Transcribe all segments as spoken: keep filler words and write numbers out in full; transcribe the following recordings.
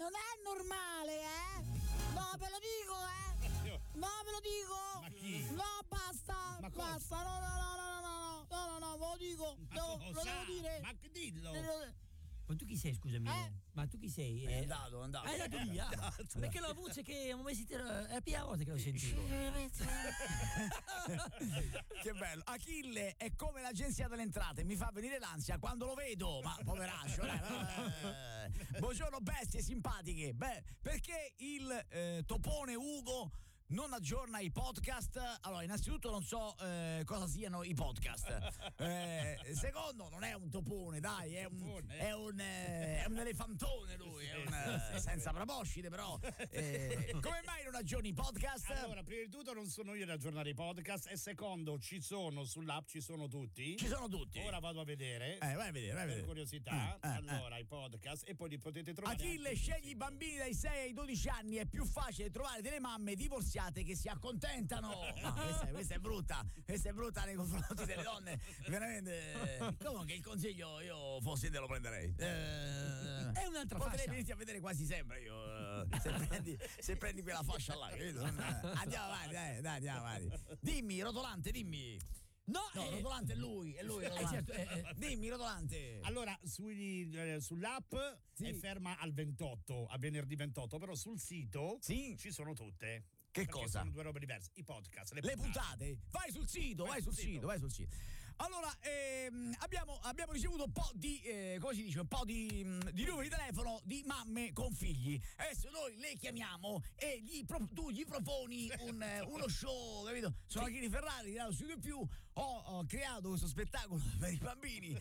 non è normale, eh? No, ve lo dico, eh? No, ve lo dico! Ma chi? No, basta! Ma basta! No, no, no, no, no, no, no, no, no, ve lo dico! Devo, lo devo dire! Ma che dillo! Ma tu chi sei, scusami? Eh? Ma tu chi sei? È andato, è andato. È andato via. Perché la voce che abbiamo mai sentito è la prima volta che l'ho sentito. Che bello. Achille è come l'agenzia delle entrate, mi fa venire l'ansia quando lo vedo. Ma poveraccio, eh, eh. Buongiorno bestie simpatiche. Beh, perché il eh, topone Ugo non aggiorna i podcast? Allora, innanzitutto non so eh, cosa siano i podcast. Eh, secondo, non è un topone, dai, è un, è un, eh, è un elefantone lui, è un, eh, senza proboscide, però. Eh, come mai non aggiorni i podcast? Allora, prima di tutto non sono io ad aggiornare i podcast e secondo, ci sono sull'app, ci sono tutti. Ci sono tutti. Ora vado a vedere. Eh, vai a vedere, vai a vedere. Per curiosità. Eh, eh, allora, i podcast e poi li potete trovare. Achille, scegli i bambini dai sei ai dodici anni, è più facile trovare delle mamme divorziate che si accontentano. No, questa, è, questa è brutta, questa è brutta nei confronti delle donne. Veramente. Comunque il consiglio io fossi te lo prenderei. Eh, è un'altra potrei fascia. venirti a vedere quasi sempre io. eh, Se prendi, se prendi quella fascia là, capito? Andiamo avanti, dai, dai, andiamo avanti. Dimmi, Rotolante, dimmi. No, No, eh, Rotolante è lui, è lui, Rotolante. Eh, certo, eh, eh. Dimmi, Rotolante. Allora, sui, eh, sull'app Sì. è ferma al ventotto, a venerdì ventotto, però sul sito Sì. ci sono tutte. Che Perché cosa? Sono due robe diverse. I podcast, le, Le puntate, vai sul sito, vai, Vai sul sul sito. sito. vai sul sito. Allora, ehm, abbiamo, abbiamo ricevuto un po' di, eh, come si dice, un po' di, mh, di numeri di telefono di mamme con figli. Adesso noi le chiamiamo e gli pro- tu gli proponi un, eh, uno show, capito? Sono Achille Ferrari, da Studio Più, ho, ho creato questo spettacolo per i bambini.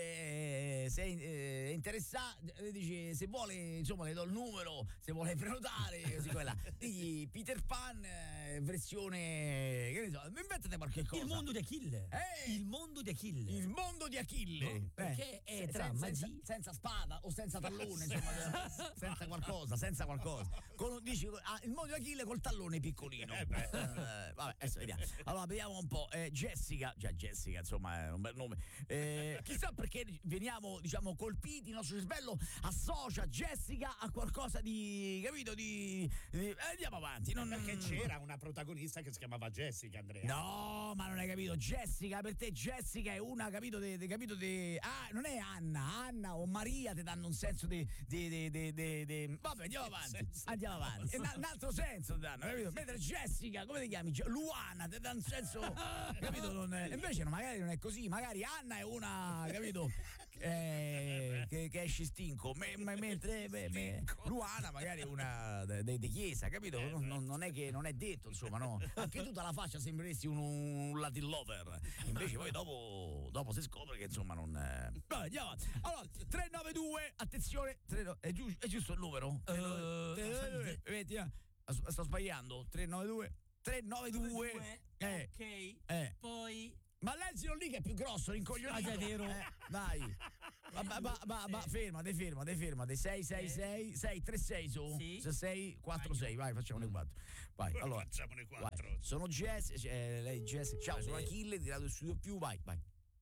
Eh, se è eh, interessato, eh, dice, se vuole, insomma, le do il numero, se vuole prenotare, così quella. Digli Peter Pan. Eh, versione, che ne so, inventate qualche cosa. Il mondo di Achille. Eh, il mondo di Achille. Il mondo di Achille. No, perché è tra senza, magia- senza, senza spada o senza tallone, insomma, senza qualcosa, senza qualcosa. Con, dici, ah, il mondo di Achille col tallone piccolino. Eh, beh, eh, vabbè, adesso vediamo. Allora, vediamo un po'. Eh, Jessica, cioè Jessica, insomma, è un bel nome. Eh, chissà perché veniamo, diciamo, colpiti, il nostro cervello associa Jessica a qualcosa di, capito, di... di eh, andiamo avanti. Non, Perché c'era una protagonista che si chiamava Jessica, Andrea. No, ma non hai capito. Jessica, per te Jessica è una, capito, de, de, capito de, ah, non è Anna, Anna o Maria ti danno un senso di, di, di, di, di, di. Vabbè, andiamo avanti. Andiamo avanti. È un, un altro senso ti danno, capito? Mentre Jessica, come ti chiami? Luana ti danno un senso, capito? Non è, invece no, magari non è così, magari Anna è una, capito? Eh, che, che esce stinco, me, me, mentre me, me, Luana magari è una di chiesa, capito? Non, non, non è che non è detto, insomma, no. Anche tu dalla faccia sembreresti un, un Latin lover. Invece poi dopo, dopo si scopre che insomma non. Vabbè, andiamo avanti. Allora, tre nove due, attenzione, tre, è, giu, è giusto il numero? Uh, Vedi, eh, sto sbagliando. tre nove due tre nove due eh, ok. Eh. Poi Ma leggilo lì che è più grosso, rincoglionito. Ah, già, è vero. Eh, dai. Ma, ma, ma, ma, ma fermate, fermate, fermate. sei sei sei sei tre sei su. Sì. sei quattro sei, vai, facciamone quattro. Vai, allora. Facciamone quattro. Vai. Sono Jess, eh, lei Jess. Ciao, sono Achille di Radio Studio Più, vai, vai.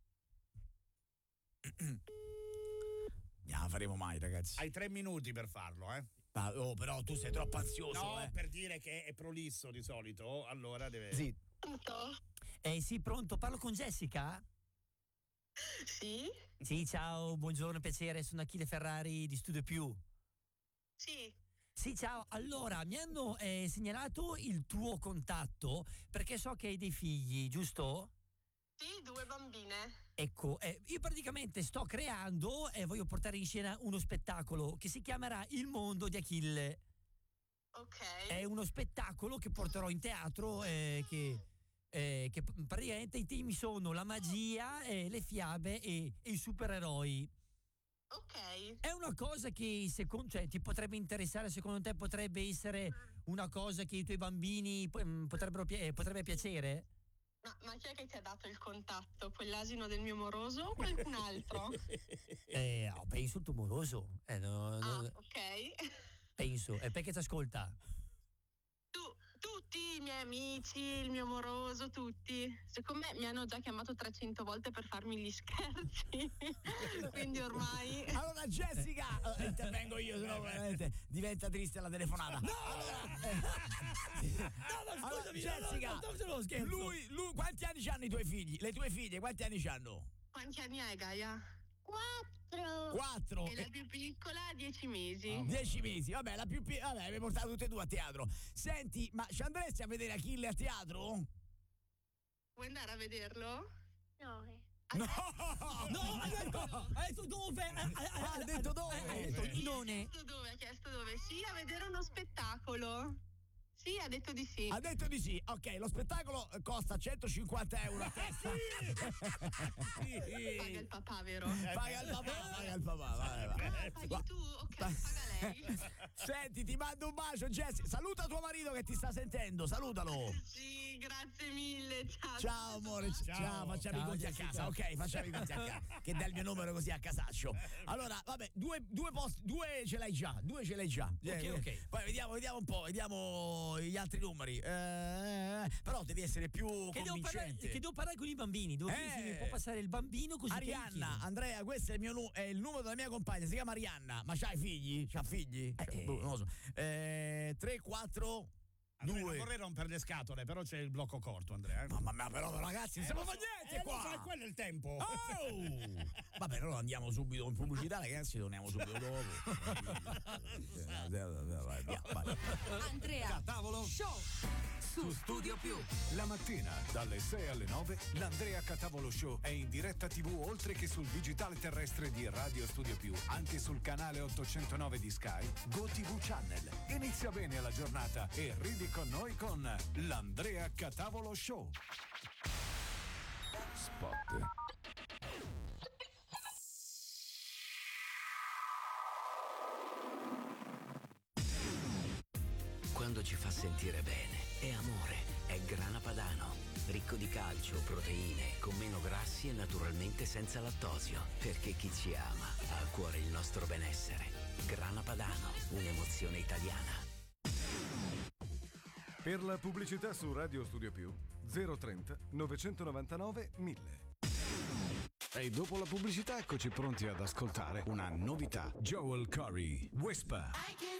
Non la faremo mai, ragazzi. Hai tre minuti per farlo, eh? Ma, oh, però tu sei troppo ansioso, No, eh. per dire che è prolisso di solito, allora deve. Sì. Pronto? Eh sì, pronto, parlo con Jessica? Sì? Sì, ciao, buongiorno, piacere, sono Achille Ferrari di Studio Più. Sì. Sì, ciao, allora, mi hanno eh, segnalato il tuo contatto perché so che hai dei figli, giusto? Sì, due bambine. Ecco, eh, io praticamente sto creando e voglio portare in scena uno spettacolo che si chiamerà Il mondo di Achille. Ok. È uno spettacolo che porterò in teatro eh, che, eh, che praticamente i temi sono la magia, eh, le fiabe e, e i supereroi. Ok. È una cosa che secondo, cioè, ti potrebbe interessare, secondo te potrebbe essere una cosa che i tuoi bambini mm, potrebbero pi- potrebbe piacere? Ma, ma chi è che ti ha dato il contatto? Quell'asino del mio moroso o qualcun altro? Eh, oh, penso il tuo moroso. Eh, no, no, Ah, ok. penso. E perché ti ascolta? Tu, tutti i miei amici, il mio moroso, tutti. Secondo me mi hanno già chiamato trecento volte per farmi gli scherzi. Quindi ormai. Allora Jessica, eh, intervengo io, sennò veramente diventa triste la telefonata. No, allora, eh, no, ma allora, scusami, Jessica, no, no, no, no, scherzo. lui, lui, quanti anni hanno i tuoi figli? Le tue figlie, quanti anni hanno? Quanti anni hai, Gaia? Quattro. Quattro. E la più piccola ha dieci mesi. Dieci mesi, vabbè, la più piccola, vabbè, mi portato tutte e due a teatro. Senti, ma ci andresti a vedere Achille a teatro? Vuoi andare a vederlo? No. No! No, ha detto, ha detto dove? Ha, Ha detto dove? Ha detto il nome. Ha chiesto dove? Ha chiesto dove? Sì, a vedere uno spettacolo. Sì, ha detto di sì. Ha detto di sì, ok, lo spettacolo costa centocinquanta euro a testa. Paga il papà, vero? Paga il papà, paga il papà, vai, vai. Ah, paghi tu? Ok, paga lei. Senti, ti mando un bacio, Jessy. Saluta tuo marito che ti sta sentendo, salutalo. Sì, grazie mille. Ciao. Ciao amore, ciao, ciao facciamo Ciao, i conti a Jessica. casa, ok? Facciamo i conti a casa. Che dai il mio numero così a casaccio. Allora, vabbè, due, due posti, due ce l'hai già, due ce l'hai già. Ok, ok. Poi vediamo, vediamo un po', vediamo gli altri numeri. Eh, però devi essere più Che devo, parlare, convincente. che devo parlare con i bambini, devo Eh. dire se mi può passare il bambino così che gli Arianna, chiedo. Andrea, questo è il mio nu- è il numero della mia compagna, si chiama Arianna, ma c'hai figli? C'ha figli? Eh, Cioè, boh, non lo so. Eh, tre, quattro, Andrea, non due. vorrei rompere le scatole, però c'è il blocco corto, Andrea. eh. Mamma mia, però ragazzi, non stiamo lo so, facendo niente eh, qua. lo so, è quello il tempo. Oh! Vabbè, allora andiamo subito in pubblicità, ragazzi, torniamo subito dopo. Vai, via, vai. Andrea Tavolo Show su Studio Più. La mattina dalle sei alle nove l'Andrea Catavolo Show è in diretta tivù oltre che sul digitale terrestre di Radio Studio Più, anche sul canale ottocentonove di Sky, GoTV Channel. Inizia bene la giornata e ridi con noi con l'Andrea Catavolo Show. Spot. Quando ci fa sentire bene, è amore, è Grana Padano. Ricco di calcio, proteine, con meno grassi e naturalmente senza lattosio. Perché chi ci ama ha a cuore il nostro benessere. Grana Padano, un'emozione italiana. Per la pubblicità su Radio Studio Più zero trenta novecentonovantanove mille. E dopo la pubblicità eccoci pronti ad ascoltare una novità. Joel Corry, Whisper.